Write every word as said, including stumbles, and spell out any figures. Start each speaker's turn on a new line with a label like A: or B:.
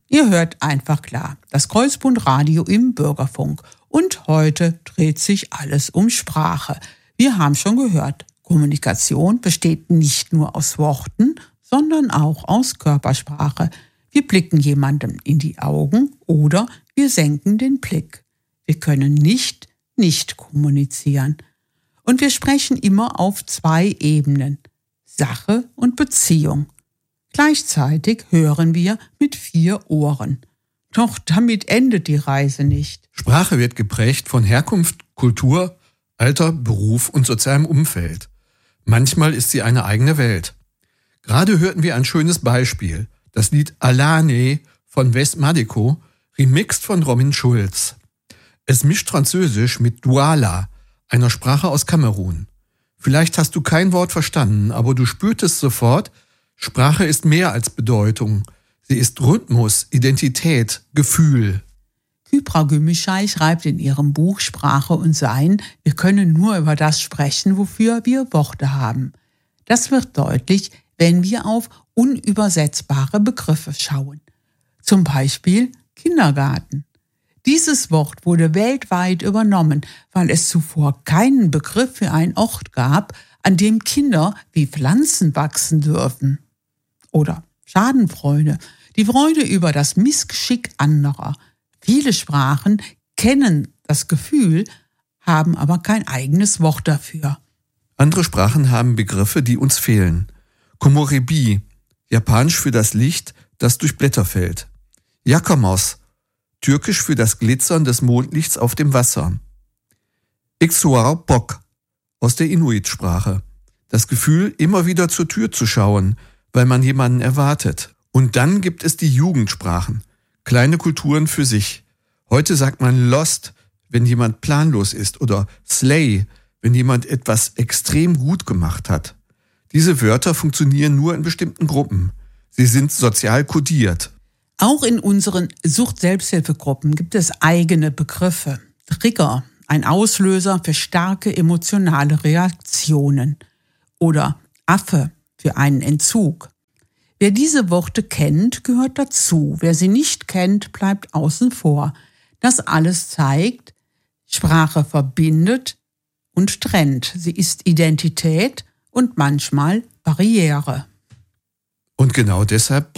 A: Ihr hört einfach klar, das Kreuzbundradio im Bürgerfunk. Und heute dreht sich alles um Sprache. Wir haben schon gehört, Kommunikation besteht nicht nur aus Worten, sondern auch aus Körpersprache. Wir blicken jemandem in die Augen oder wir senken den Blick. Wir können nicht nicht kommunizieren. Und wir sprechen immer auf zwei Ebenen, Sache und Beziehung. Gleichzeitig hören wir mit vier Ohren. Doch damit endet die Reise nicht.
B: Sprache wird geprägt von Herkunft, Kultur, Alter, Beruf und sozialem Umfeld. Manchmal ist sie eine eigene Welt. Gerade hörten wir ein schönes Beispiel, das Lied Alane von Wes Madiko, remixt von Robin Schulz. Es mischt Französisch mit Douala, einer Sprache aus Kamerun. Vielleicht hast du kein Wort verstanden, aber du spürtest sofort, Sprache ist mehr als Bedeutung. Sie ist Rhythmus, Identität, Gefühl.
A: Kypra Gümüşay schreibt in ihrem Buch Sprache und Sein, wir können nur über das sprechen, wofür wir Worte haben. Das wird deutlich, wenn wir auf unübersetzbare Begriffe schauen. Zum Beispiel Kindergarten. Dieses Wort wurde weltweit übernommen, weil es zuvor keinen Begriff für einen Ort gab, an dem Kinder wie Pflanzen wachsen dürfen. Oder Schadenfreude, die Freude über das Missgeschick anderer. Viele Sprachen kennen das Gefühl, haben aber kein eigenes Wort dafür.
B: Andere Sprachen haben Begriffe, die uns fehlen. Komorebi, japanisch für das Licht, das durch Blätter fällt. Yakamos, türkisch für das Glitzern des Mondlichts auf dem Wasser. Iksuarpok, aus der Inuit-Sprache. Das Gefühl, immer wieder zur Tür zu schauen, weil man jemanden erwartet. Und dann gibt es die Jugendsprachen, kleine Kulturen für sich. Heute sagt man lost, wenn jemand planlos ist, oder slay, wenn jemand etwas extrem gut gemacht hat. Diese Wörter funktionieren nur in bestimmten Gruppen. Sie sind sozial kodiert.
A: Auch in unseren Sucht-Selbsthilfegruppen gibt es eigene Begriffe. Trigger, ein Auslöser für starke emotionale Reaktionen. Oder Affe für einen Entzug. Wer diese Worte kennt, gehört dazu. Wer sie nicht kennt, bleibt außen vor. Das alles zeigt, Sprache verbindet und trennt. Sie ist Identität und manchmal Barriere.
B: Und genau deshalb